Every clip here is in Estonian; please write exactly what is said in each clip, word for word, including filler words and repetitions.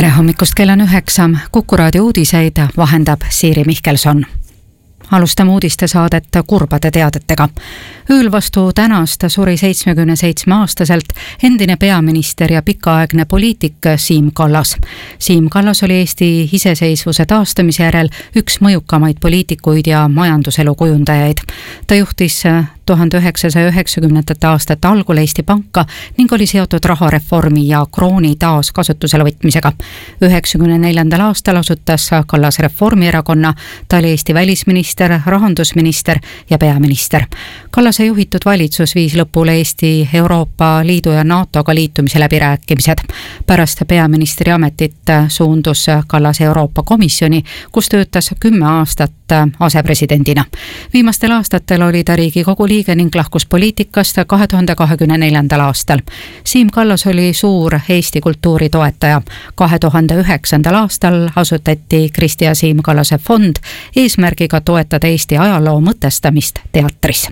tere hommikust, kell on üheksa. Kuku raadio uudiseid vahendab Siiri Mihkelson. Alustame uudistesaadet kurbade teadetega. Ööl vastu tänast suri seitsmekümne seitsme aastaselt endine peaminister ja pikaaegne poliitik Siim Kallas. Siim Kallas oli Eesti iseseisvuse taastamise järel üks mõjukamaid poliitikuid ja majanduselu kujundajaid. Ta juhtis tuhande üheksasaja üheksakümnendate aastate algul Eesti Panka ning oli seotud rahareformi ja krooni taas kasutusele võtmisega. üheksakümne neljandal aastal asutas Kallas Reformierakonna, ta oli Eesti välisminister, rahandusminister ja peaminister. Kallase juhitud valitsus viis lõpule Eesti Euroopa Liidu ja NATOga liitumise läbirääkimised. Pärast peaministri ametit suundus Kallas Euroopa Komisjoni, kus töötas kümme aastat asepresidendina. Viimastel aastatel oli ta Riigikogu liige ning lahkus poliitikast kahe tuhande kahekümne neljandal aastal. Siim Kallas oli suur Eesti kultuuri toetaja. kahe tuhande üheksandal aastal asutati Kristi ja Siim Kallase fond eesmärgiga toetada Eesti ajaloo mõtestamist teatris.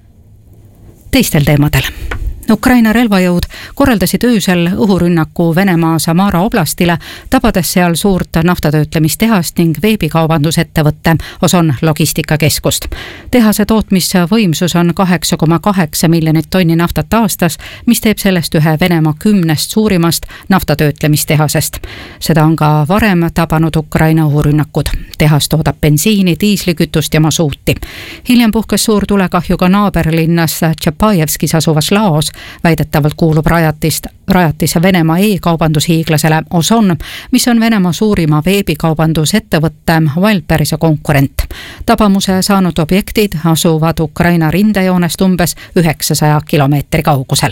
Teistel teemadel. Ukraina relvajõud korraldasid öösel õhurünnaku Venemaa Samara oblastile, tabades seal suurt naftatöötlemistehast ning veebikaubandusettevõtte Ozon logistikakeskust. Tehase tootmisvõimsus on kaheksa koma kaheksa miljonit tonni naftat aastas, mis teeb sellest ühe Venemaa kümnest suurimast naftatöötlemistehasest. Seda on ka varem tabanud Ukraina õhurünnakud. Tehas toodab bensiini, diislikütust ja masuuti. Hiljem puhkes suur tulekahju ka naaberlinnas Tšapajevskis asuvas Laos. Väidetavalt kuulub rajatist, rajatise Venemaa e-kaubandushiiglasele Ozon, mis on Venemaa suurima veebikaubandusettevõtte Wildberriese konkurent. Tabamuse saanud objektid asuvad Ukraina rindejoonest umbes üheksasaja kilomeetri kaugusel.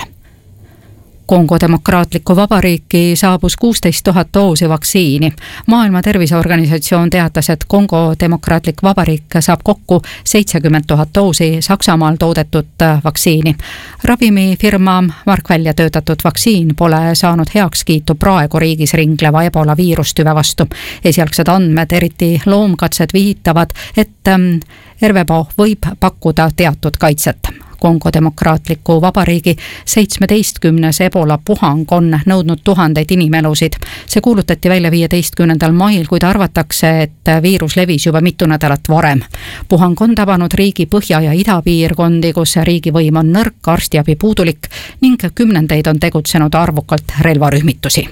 Kongo Demokraatlikku Vabariiki saabus kuusteist tuhat doosi vaktsiini. Maailma Terviseorganisatsioon teatas, et Kongo Demokraatlik Vabariik saab kokku seitsekümmend tuhat doosi Saksamaal toodetud vaktsiini. Ravimifirma Mark välja töötatud vaktsiin pole saanud heakskiitu praegu riigis ringleva ebola viirustüve vastu. Esialgsed andmed, eriti loomkatsed viitavad, et R V B võib pakkuda teatud kaitset. Kongo Demokraatliku Vabariigi seitsmeteistkümnes ebola puhang on nõudnud tuhandeid inimelusid. See kuulutati välja viieteistkümnendal mail, kuid arvatakse, et viirus levis juba mitu nädalat varem. Puhang on tabanud riigi põhja- ja idapiirkondi, kus riigivõim on nõrk, arstiabi puudulik ning kümnendeid on tegutsenud arvukalt relvarühmitusi.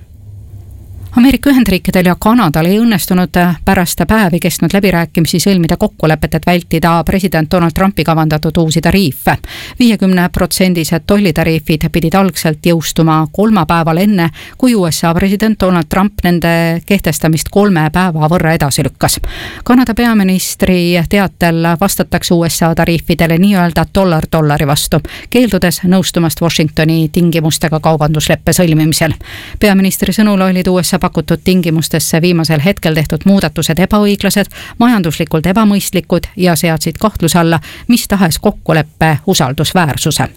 Ameerika Ühendriikidel ja Kanadal ei õnnestunud pärast päevi kestnud läbirääkimisi sõlmida kokkulepet, et vältida president Donald Trumpi kavandatud uusi tariife. viiekümne protsendised tollitariifid pidid algselt jõustuma kolmapäeval enne, kui U S A president Donald Trump nende kehtestamist kolme päeva võrra edasi lükkas. Kanada peaministri teatel vastatakse U S A tariifidele nii-öelda dollar dollari vastu, keeldudes nõustumast Washingtoni tingimustega kaubandusleppe sõlmimisel. Peaministri sõnul olid U S A pakutud tingimustesse viimasel hetkel tehtud muudatused ebaõiglased, majanduslikult ebamõistlikud ja seadsid kahtluse alla mis tahes kokkuleppe usaldusväärsuse.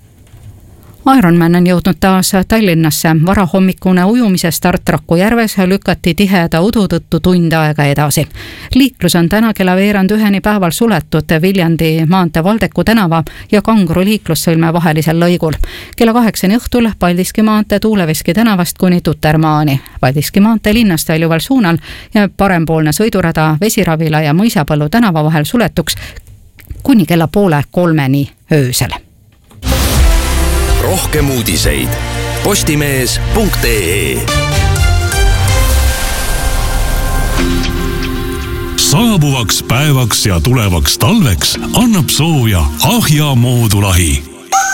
Ironman on jõudnud taas Tallinnasse. Varahommikune ujumise start Rakujärves lükati tiheda udu tõttu tund aega edasi. Liiklus on täna kella veerand üheni päeval suletud Viljandi maantee Valdeku tänava ja Kangro liiklussõlme vahelisel lõigul. Kella kaheksani õhtul Paldiski maantee Tuuleveski tänavast kuni Tutermaani. Paldiski maantee linnast väljuval suunal ja parempoolne sõidurada Vesiravila ja Mõisapõllu tänava vahel suletuks kuni kella poole kolmeni öösel. Rohkem uudiseid postimees punkt ee. Saabuvaks päevaks ja tulevaks talveks annab sooja Ahja moodulahi.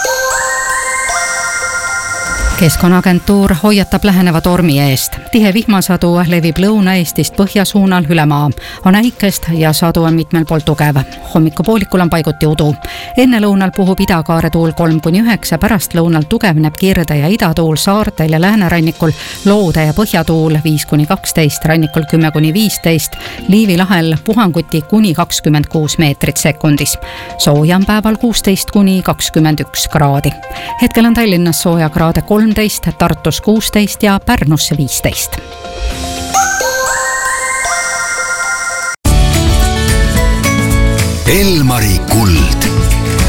Keskkonnaagentuur hoiatab läheneva tormi eest. Tihe vihmasadu levib Lõuna-Eestist põhjasuunal üle maa. On äikest ja sadu on mitmel pool tugev. Hommikupoolikul on paiguti udu. Enne lõunal puhub idakaare tuul kolm kuni üheksa, pärast lõunal tugevneb kirde ja idatuul saartel ja läänerannikul, loode ja põhjatuul viis kuni kaksteist, rannikul kümme kuni viisteist, Liivi lahel puhanguti kuni kakskümmend kuus meetrit sekundis. Sooja on päeval kuusteist kuni kakskümmend üks kraadi. Hetkel on Tallinnas sooja kraade kolm, Tartus kuusteist ja Pärnusse viisteist. Elmari kuld.